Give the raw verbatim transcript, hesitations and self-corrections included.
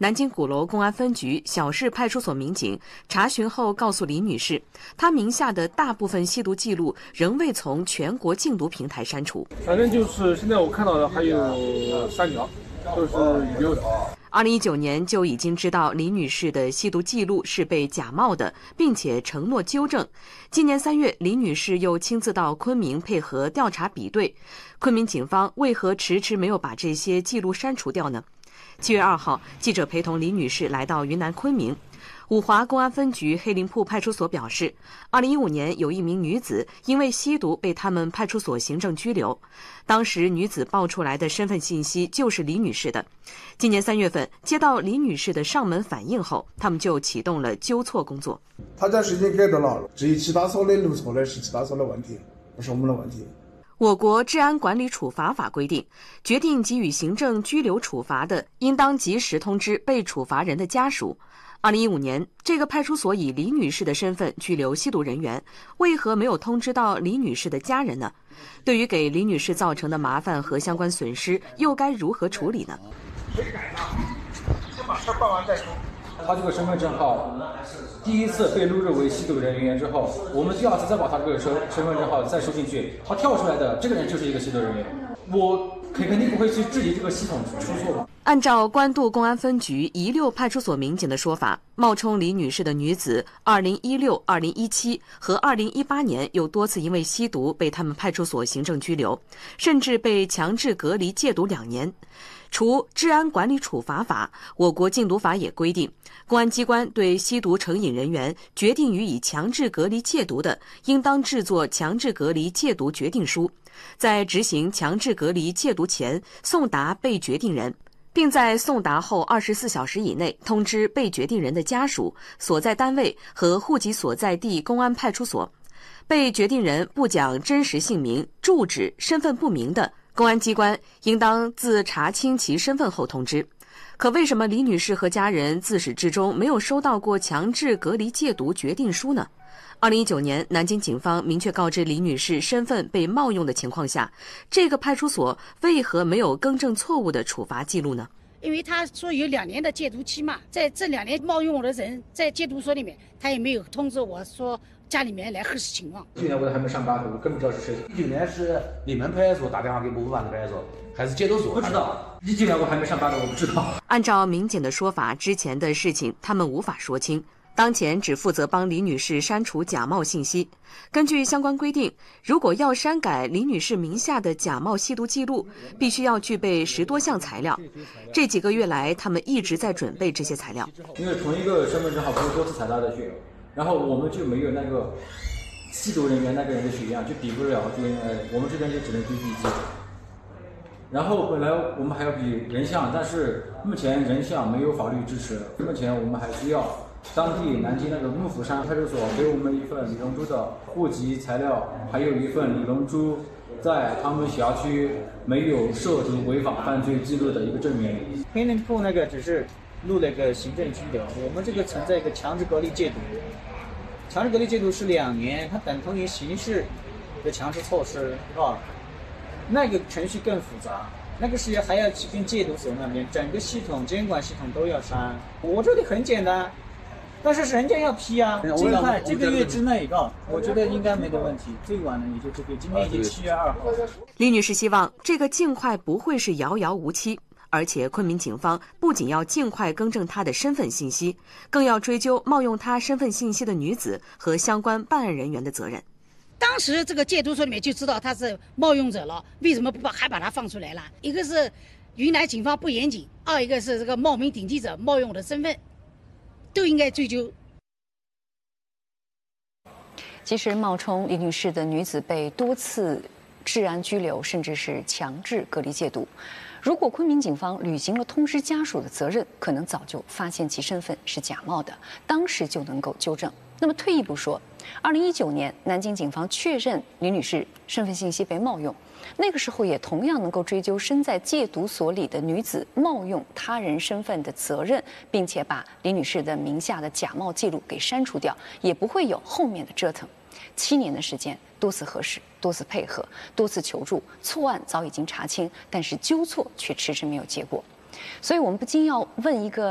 南京鼓楼公安分局小市派出所民警查询后告诉李女士，她名下的大部分吸毒记录仍未从全国禁毒平台删除。 反正就是现在我看到的还有三条，都是遗留的。 二零一九年就已经知道李女士的吸毒记录是被假冒的，并且承诺纠正。今年三月，李女士又亲自到昆明配合调查比对。昆明警方为何迟迟没有把这些记录删除掉呢？七月二号，记者陪同李女士来到云南昆明。五华公安分局黑林铺派出所表示，二零一五年有一名女子因为吸毒被他们派出所行政拘留，当时女子报出来的身份信息就是李女士的。今年三月份，接到李女士的上门反映后，他们就启动了纠错工作。 他将事情改到了，至于其他所的录错的是其他所的问题，不是我们的问题。 我国治安管理处罚法规定，决定给予行政拘留处罚的，应当及时通知被处罚人的家属。二零一五年，这个派出所以李女士的身份拘留吸毒人员，为何没有通知到李女士的家人呢？对于给李女士造成的麻烦和相关损失，又该如何处理呢？ 谁改呢？先把事办完再说。 他这个身份证号第一次被录入为吸毒人员之后，我们第二次再把他这个身身份证号再输进去，他跳出来的这个人就是一个吸毒人员，我肯肯定不会去质疑这个系统出错吧。 按照官渡公安分局宜六派出所民警的说法，冒充李女士的女子二零一六、二零一七和二零一八年又多次因为吸毒被他们派出所行政拘留，甚至被强制隔离戒毒两年。除治安管理处罚法，我国禁毒法也规定，公安机关对吸毒成瘾人员决定予以强制隔离戒毒的，应当制作强制隔离戒毒决定书，在执行强制隔离戒毒前送达被决定人，并在送达后二十四小时以内通知被决定人的家属、所在单位和户籍所在地公安派出所。被决定人不讲真实姓名、住址、身份不明的，公安机关应当自查清其身份后通知。可为什么李女士和家人自始至终没有收到过强制隔离戒毒决定书呢？二零一九年，南京警方明确告知李女士身份被冒用的情况下，这个派出所为何没有更正错误的处罚记录呢？ 因为他说有两年的戒毒期嘛，在这两年冒用我的人在戒毒所里面，他也没有通知我说家里面来核实情况。 一九年我还没上班，我根本不知道是谁。 一九年是你们派出所打电话给某办的派出所，还是戒毒所？ 不知道。一九年我还没上班的，我不知道。 按照民警的说法，之前的事情他们无法说清。当前只负责帮李女士删除假冒信息。根据相关规定，如果要删改李女士名下的假冒吸毒记录，必须要具备十多项材料。这几个月来，他们一直在准备这些材料。 因为同一个身份证号不是多次采纳的血，然后我们就没有那个吸毒人员那个人的血样，就比不了 D N A， 我们这边就只能比笔迹。然后本来我们还要比人像，但是目前人像没有法律支持，目前我们还需要当地南京那个幕府山派出所给我们一份李龙珠的户籍材料，还有一份李龙珠在他们辖区没有涉足违法犯罪记录的一个证明。 黑林铺那个只是录了个行政拘留，我们这个存在一个强制隔离戒毒，强制隔离戒毒是两年，它等同于刑事的强制措施啊，那个程序更复杂。那个是还要去跟戒毒所那边整个系统监管系统都要删。我这里很简单，但是人家要批啊，尽快这个月之内啊，我觉得应该没得问题。最晚的也就这个，今天已经七月二号。 李女士希望这个尽快不会是遥遥无期，而且昆明警方不仅要尽快更正她的身份信息，更要追究冒用她身份信息的女子和相关办案人员的责任。 当时这个戒毒所里面就知道他是冒用者了，为什么不把还把他放出来了？一个是云南警方不严谨，二一个是这个冒名顶替者冒用我的身份，都应该追究。 其实冒充李女士的女子被多次治安拘留，甚至是强制隔离戒毒。如果昆明警方履行了通知家属的责任，可能早就发现其身份是假冒的，当时就能够纠正。那么退一步说，二零一九年南京警方确认李女士身份信息被冒用，那个时候也同样能够追究身在戒毒所里的女子冒用他人身份的责任，并且把李女士的名下的假冒记录给删除掉，也不会有后面的折腾。七年的时间，多次核实，多次配合，多次求助，错案早已经查清，但是纠错却迟迟没有结果。所以我们不禁要问一个